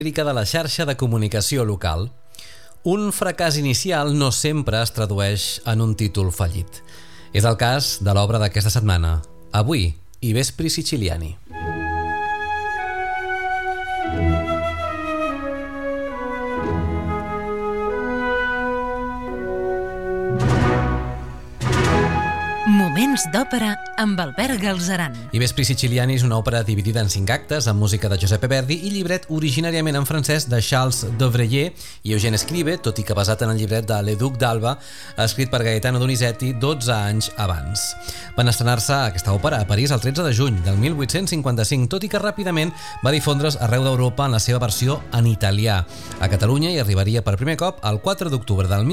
de la xarxa de comunicació local. Un fracàs inicial no sempre es tradueix en un títol fallit. És el cas de l'obra d'aquesta setmana, Avui, I Vespri Siciliani. Moments d'òpera amb Albert Galzeran. I Vespri Siciliani és una òpera dividida en 5 actes amb música de Giuseppe Verdi i llibret originàriament en francès de Charles Devreye i Eugène Scribe, tot i que basat en el llibret de Le Duc d'Alba, escrit per Gaetano Donizetti 12 anys abans. Van estrenar-se aquesta òpera a París el 13 de juny del 1855, tot i que ràpidament va difondre's arreu d'Europa en la seva versió en italià. A Catalunya hi arribaria per primer cop el 4 d'octubre del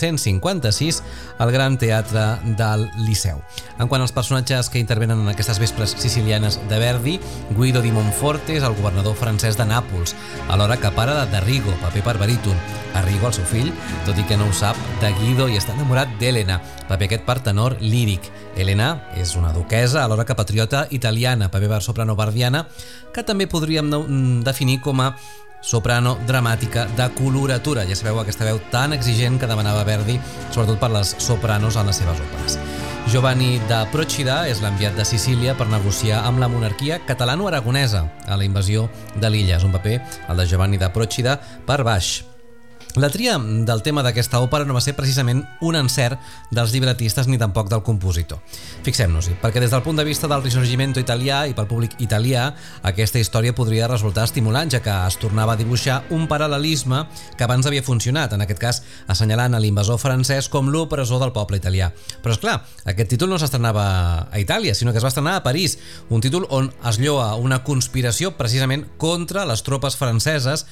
1856 al Gran Teatre del Liceu. En quant als personatges que intervenen en aquestes vespres sicilianes de Verdi, Guido di Monforte és el governador francès de Nàpols, alhora que pare de Rigo, paper per baríton. Arrigo, el seu fill, tot i que no ho sap, de Guido i està enamorat d'Elena, paper aquest per tenor líric. Elena és una duquesa, alhora que patriota italiana, paper per soprano verdiana, que també podríem definir com a soprano dramàtica de coloratura. Ja sabeu, aquesta veu tan exigent que demanava Verdi, sobretot per les sopranos en les seves òperes. Giovanni da Procida és l'enviat de Sicília per negociar amb la monarquia catalano-aragonesa a la invasió de l'illa. És un paper, el de Giovanni da Procida, per baix. La tria del tema d'aquesta òpera no va ser precisament un encert dels llibretistes ni tampoc del compositor. Fixem-nos-hi, perquè des del punt de vista del Risorgimento italià i pel públic italià, aquesta història podria resultar estimulant, ja que es tornava a dibuixar un paral·lelisme que abans havia funcionat, en aquest cas assenyalant a l'invasor francès com l'opressor del poble italià. Però és clar, aquest títol no s'estrenava a Itàlia, sinó que es va estrenar a París, un títol on es lloa una conspiració precisament contra les tropes franceses.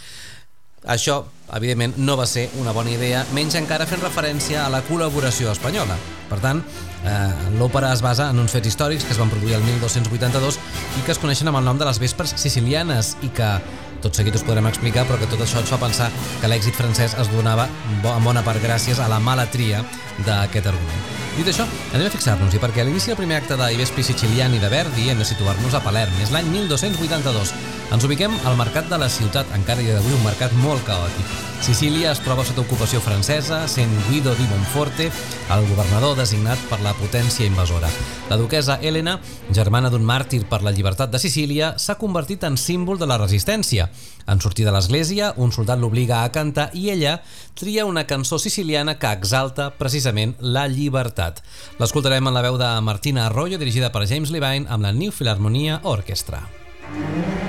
Això, evidentment, no va ser una bona idea, menys encara fent referència a la col·laboració espanyola. Per tant, l'òpera es basa en uns fets històrics que es van produir el 1282 i que es coneixen amb el nom de les Vespres Sicilianes i que tot seguit us podrem explicar, però que tot això ens fa pensar que l'èxit francès es donava en bona part gràcies a la mala tria d'aquest argument. Dit això, anem a fixar-nos-hi, perquè a l'inici del primer acte de I Vespri Siciliani de Verdi hem de situar-nos a Palerm. És l'any 1282. Ens ubiquem al mercat de la ciutat, encara i d'avui un mercat molt caòtic. Sicília es troba sota ocupació francesa, sent Guido di Monforte el governador designat per la potència invasora. La duquesa Elena, germana d'un màrtir per la llibertat de Sicília, s'ha convertit en símbol de la resistència. En sortir de l'església, un soldat l'obliga a cantar i ella tria una cançó siciliana que exalta precisament la llibertat. L'escoltarem en la veu de Martina Arroyo, dirigida per James Levine amb la New Philharmonia Orchestra.